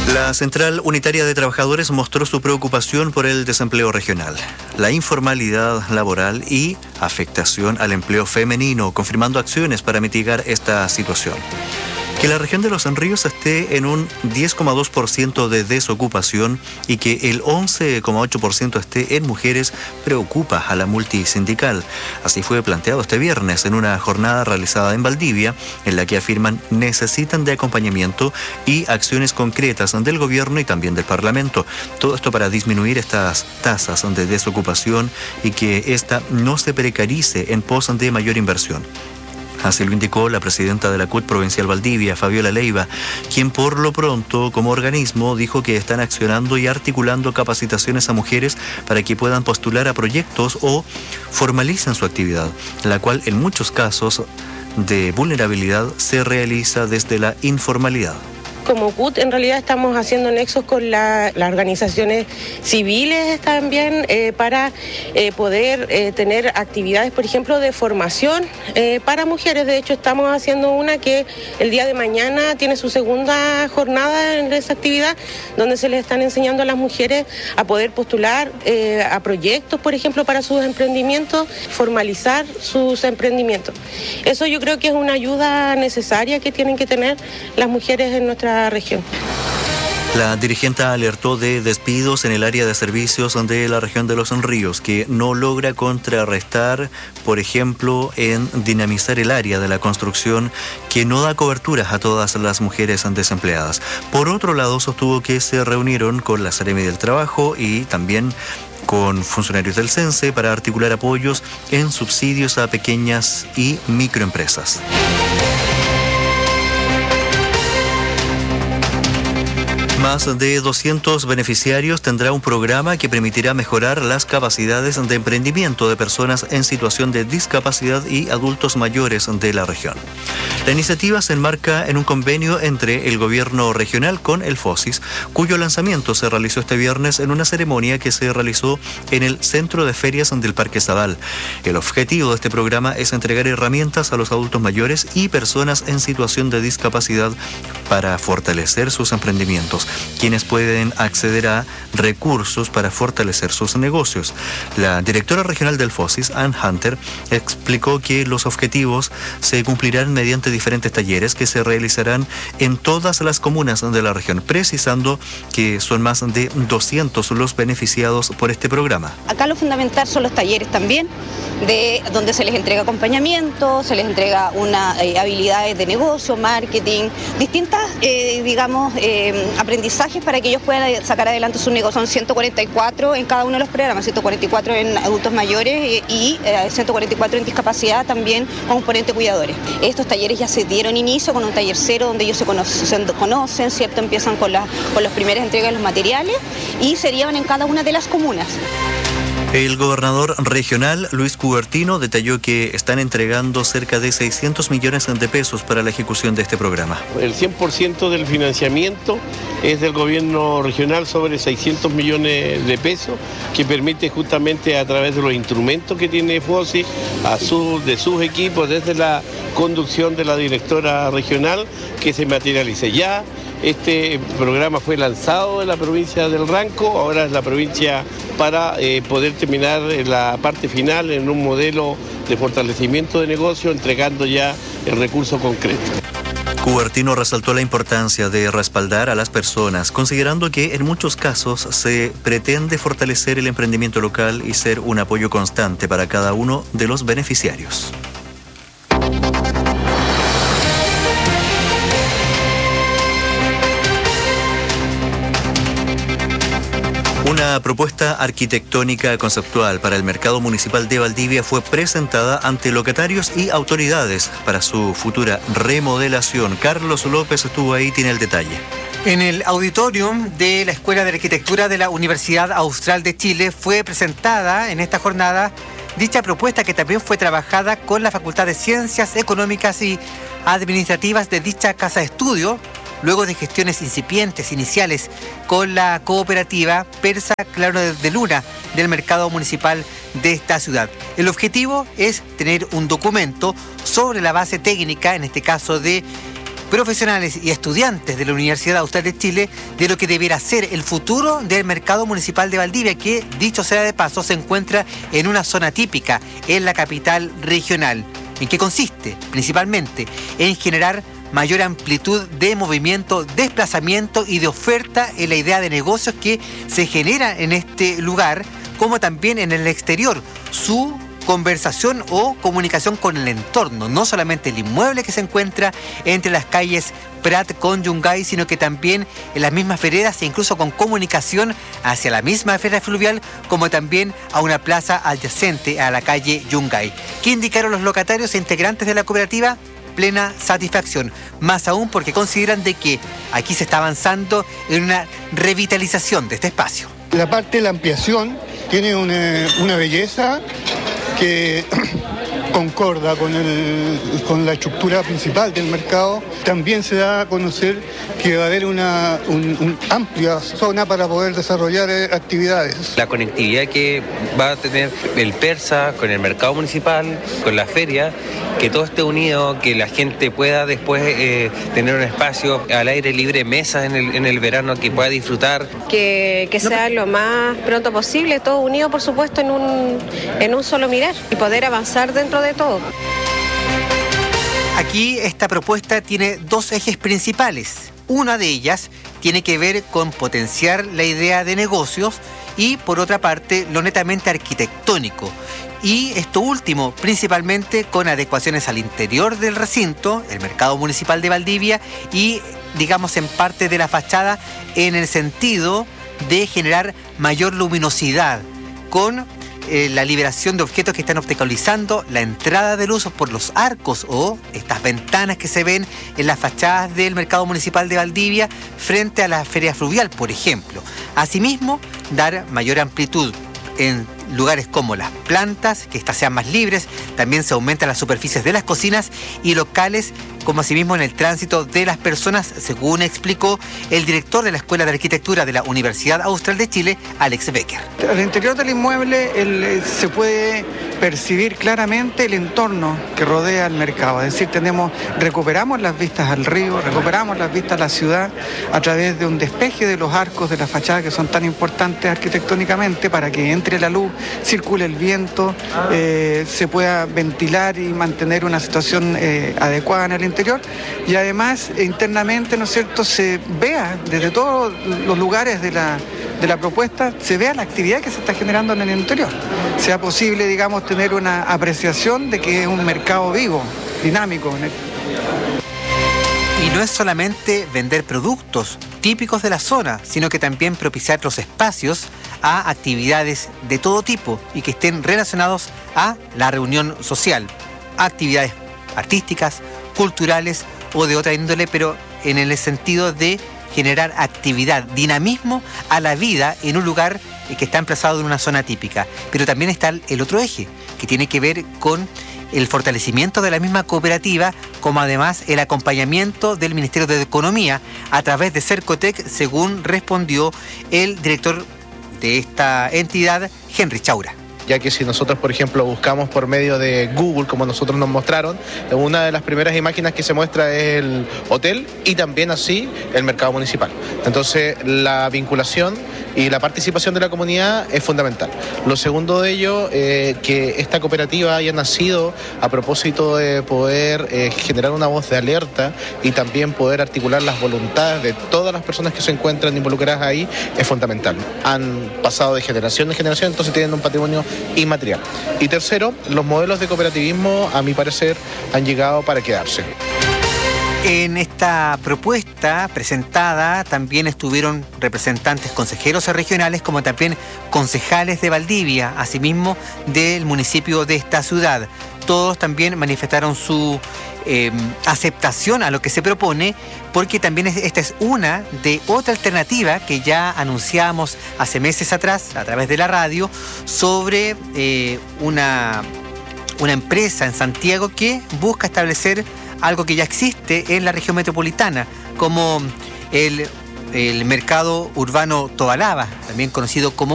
La Central Unitaria de Trabajadores mostró su preocupación por el desempleo regional, la informalidad laboral y afectación al empleo femenino, confirmando acciones para mitigar esta situación. Que la región de Los Ríos esté en un 10,2% de desocupación y que el 11,8% esté en mujeres preocupa a la multisindical. Así fue planteado este viernes en una jornada realizada en Valdivia, en la que afirman necesitan de acompañamiento y acciones concretas del gobierno y también del Parlamento. Todo esto para disminuir estas tasas de desocupación y que ésta no se precarice en pos de mayor inversión. Así lo indicó la presidenta de la CUT Provincial Valdivia, Fabiola Leiva, quien por lo pronto, como organismo, dijo que están accionando y articulando capacitaciones a mujeres para que puedan postular a proyectos o formalicen su actividad, la cual en muchos casos de vulnerabilidad se realiza desde la informalidad. Como CUT en realidad estamos haciendo nexos con las organizaciones civiles también para poder tener actividades, por ejemplo, de formación para mujeres. De hecho, estamos haciendo una que el día de mañana tiene su segunda jornada en esa actividad, donde se les están enseñando a las mujeres a poder postular a proyectos, por ejemplo, para sus emprendimientos, formalizar sus emprendimientos. Eso yo creo que es una ayuda necesaria que tienen que tener las mujeres en nuestra región. La dirigente alertó de despidos en el área de servicios de la región de Los Ríos, que no logra contrarrestar, por ejemplo, en dinamizar el área de la construcción, que no da cobertura a todas las mujeres desempleadas. Por otro lado, sostuvo que se reunieron con la Seremi del Trabajo y también con funcionarios del CENSE para articular apoyos en subsidios a pequeñas y microempresas. Más de 200 beneficiarios tendrá un programa que permitirá mejorar las capacidades de emprendimiento de personas en situación de discapacidad y adultos mayores de la región. La iniciativa se enmarca en un convenio entre el gobierno regional con el FOSIS, cuyo lanzamiento se realizó este viernes en una ceremonia que se realizó en el Centro de Ferias del Parque Sadal. El objetivo de este programa es entregar herramientas a los adultos mayores y personas en situación de discapacidad para fortalecer sus emprendimientos, quienes pueden acceder a recursos para fortalecer sus negocios. La directora regional del FOSIS, Ann Hunter, explicó que los objetivos se cumplirán mediante diferentes talleres que se realizarán en todas las comunas de la región, precisando que son más de 200 los beneficiados por este programa. Acá lo fundamental son los talleres también, de donde se les entrega acompañamiento, se les entrega habilidades de negocio, marketing, distintas, aprendizajes para que ellos puedan sacar adelante su negocio. Son 144 en cada uno de los programas, 144 en adultos mayores y 144 en discapacidad, también componente cuidadores. Estos talleres ya se dieron inicio con un taller cero donde ellos se conocen, ¿cierto? Empiezan con las primeras entregas de los materiales y se llevan en cada una de las comunas. El gobernador regional, Luis Cubertino, detalló que están entregando cerca de 600 millones de pesos para la ejecución de este programa. El 100% del financiamiento es del gobierno regional sobre 600 millones de pesos, que permite justamente a través de los instrumentos que tiene FOSI, de sus equipos, desde la conducción de la directora regional, que se materialice ya. Este programa fue lanzado en la provincia del Ranco, ahora es la provincia para poder terminar la parte final en un modelo de fortalecimiento de negocio, entregando ya el recurso concreto. Cubertino resaltó la importancia de respaldar a las personas, considerando que en muchos casos se pretende fortalecer el emprendimiento local y ser un apoyo constante para cada uno de los beneficiarios. Una propuesta arquitectónica conceptual para el mercado municipal de Valdivia fue presentada ante locatarios y autoridades para su futura remodelación. Carlos López estuvo ahí, tiene el detalle. En el auditorium de la Escuela de Arquitectura de la Universidad Austral de Chile fue presentada en esta jornada dicha propuesta, que también fue trabajada con la Facultad de Ciencias Económicas y Administrativas de dicha casa de estudio, luego de gestiones incipientes iniciales con la cooperativa Persa Claro de Luna del mercado municipal de esta ciudad. El objetivo es tener un documento sobre la base técnica, en este caso de profesionales y estudiantes de la Universidad Austral de Chile de lo que debiera ser el futuro del mercado municipal de Valdivia, que, dicho sea de paso, se encuentra en una zona típica en la capital regional. ¿En qué consiste? Principalmente en generar mayor amplitud de movimiento, desplazamiento y de oferta en la idea de negocios que se genera en este lugar, como también en el exterior, su conversación o comunicación con el entorno, no solamente el inmueble que se encuentra entre las calles Prat con Yungay, sino que también en las mismas veredas e incluso con comunicación hacia la misma feria fluvial, como también a una plaza adyacente a la calle Yungay. ¿Qué indicaron los locatarios e integrantes de la cooperativa? Plena satisfacción, más aún porque consideran de que aquí se está avanzando en una revitalización de este espacio. La parte de la ampliación tiene una belleza que concorda con la estructura principal del mercado. También se da a conocer que va a haber una amplia zona para poder desarrollar actividades. La conectividad que va a tener el Persa con el mercado municipal, con la feria, que todo esté unido, que la gente pueda después tener un espacio al aire libre, mesas en el verano que pueda disfrutar. Que sea lo más pronto posible, todo unido por supuesto en un solo mirar y poder avanzar dentro de todo. Aquí esta propuesta tiene dos ejes principales. Una de ellas tiene que ver con potenciar la idea de negocios y, por otra parte, lo netamente arquitectónico. Y esto último, principalmente con adecuaciones al interior del recinto, el mercado municipal de Valdivia, y, digamos, en parte de la fachada, en el sentido de generar mayor luminosidad, con la liberación de objetos que están obstaculizando la entrada de luz por los arcos o estas ventanas que se ven en las fachadas del mercado municipal de Valdivia frente a la feria fluvial, por ejemplo. Asimismo, dar mayor amplitud en lugares como las plantas, que éstas sean más libres. También se aumentan las superficies de las cocinas y locales, como asimismo en el tránsito de las personas, según explicó el director de la Escuela de Arquitectura de la Universidad Austral de Chile, Alex Becker. Al interior del inmueble se puede percibir claramente el entorno que rodea el mercado. Es decir, recuperamos las vistas al río, recuperamos las vistas a la ciudad a través de un despeje de los arcos de la fachada, que son tan importantes arquitectónicamente para que entre la luz, circule el viento, se pueda ventilar y mantener una situación adecuada en el interior, y además internamente, ¿no es cierto?, se vea desde todos los lugares de la propuesta, se vea la actividad que se está generando en el interior. Sea posible, digamos, tener una apreciación de que es un mercado vivo, dinámico. Y no es solamente vender productos típicos de la zona, sino que también propiciar los espacios a actividades de todo tipo y que estén relacionados a la reunión social, actividades artísticas, culturales o de otra índole, pero en el sentido de generar actividad, dinamismo a la vida en un lugar que está emplazado en una zona típica. Pero también está el otro eje, que tiene que ver con el fortalecimiento de la misma cooperativa, como además el acompañamiento del Ministerio de Economía a través de Cercotec, según respondió el director de esta entidad, Henry Chaura. Ya que si nosotros, por ejemplo, buscamos por medio de Google, como nosotros nos mostraron, una de las primeras imágenes que se muestra es el hotel y también así el mercado municipal. Entonces, la vinculación y la participación de la comunidad es fundamental. Lo segundo de ello, que esta cooperativa haya nacido a propósito de poder generar una voz de alerta y también poder articular las voluntades de todas las personas que se encuentran involucradas ahí, es fundamental. Han pasado de generación en generación, entonces tienen un patrimonio inmaterial. Y tercero, los modelos de cooperativismo, a mi parecer, han llegado para quedarse. En esta propuesta presentada también estuvieron representantes consejeros regionales como también concejales de Valdivia, asimismo del municipio de esta ciudad. Todos también manifestaron su aceptación a lo que se propone, porque también esta es una de otra alternativa que ya anunciamos hace meses atrás a través de la radio sobre una empresa en Santiago que busca establecer algo que ya existe en la región metropolitana, como el mercado urbano Tobalaba, también conocido como